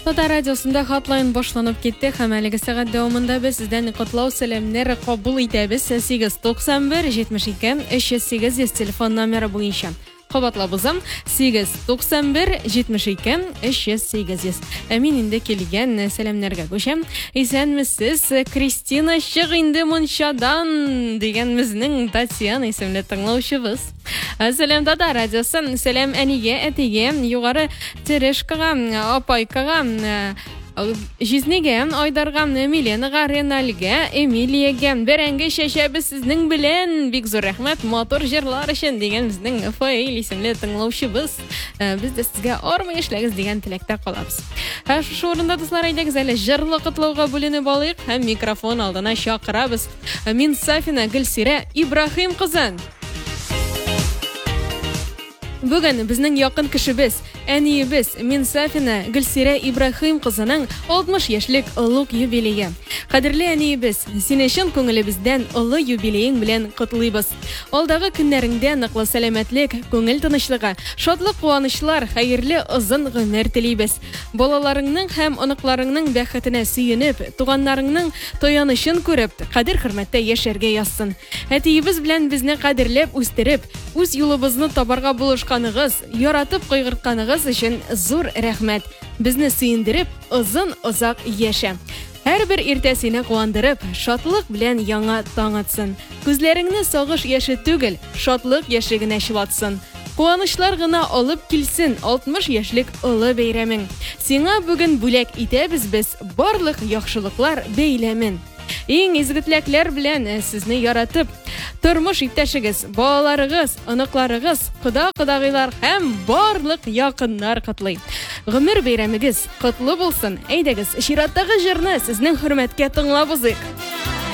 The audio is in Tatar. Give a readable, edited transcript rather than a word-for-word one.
Тота радиосында хатлайн башланып китте һәм әлеге сәгать дәвамында без сездән котлау сәламнәре кабул итәбез. 891 72 308 телефон номеры буенча. Кабатлабызым 891 72 308. Мин инде килгән сәламнәргә күчәм. Исәнмесез, Кристина чык инде мончадан дигән безнең Татьяна исемле тыңлаучыбыз. Сәлам Тота радиосы, сәлам әнигә, әтигә, югары Терешкага, апайкага, Жизнегә, Айдарга, Миленага, Реналгә, Эмилиягә, бәрәңге чәчәбез сезнең белән. Бик зур рәхмәт мотор җырлар өчен дигән безнең Фаил исемле тыңлаучыбыз. Без дә сезгә армый эшләгез дигән теләктә калабыз. Шу урында дуслар, әйдәгез әле җырлы котлауга бүленеп алыйк һәм микрофон алдына чакырабыз. Мин Сафина Гөлсирә Ибраһим кызын. Бүген безнең якын кешебез, әниебез Мин Сафина Гөлсирә Ибраһим кызының 60 яшьлек олуг юбилее. Кадерле әниебез, син өчен күңелебездән олы юбилеең белән котлыйбыз. Алдагы көннәреңдә ныклы сәламәтлек, күңел тынычлыгы, шатлык, куанычлар, хәерле озын гомер телибез. Балаларыңның һәм оныкларыңның бәхетенә сөенеп, туганнарыңның таянычын күреп, кадер-хөрмәттә яшәргә язсын. Әтиебез белән безне кадерләп үстереп, үз юлыбызны табарга булышканыгыз, яратып кайгыртканыгыз өчен зур рәхмәт. Безне сөендереп, озын-озак яшә. Һәрбер иртәсенә куандырып, шатлык белән яңа таң атсын. Күзләреңне сагыш яше түгел, шатлык яше генә чылатсын. Куанычлар гына алып килсен 60 яшьлек олы бәйрәмең. Сиңа бүген бүләк итәбез без барлык яхшылыклар бәйләмен. Иң изге теләкләр белән сезне яратып, тормыш иптәшегез, балаларыгыз, оныкларыгыз, кода-кодагыйлар һәм барлык якыннар котлый. Гомер бәйрәмегез котлы булсын. Әйдәгез, чираттагы җырны сезнең хөрмәткә тыңлап узыйк.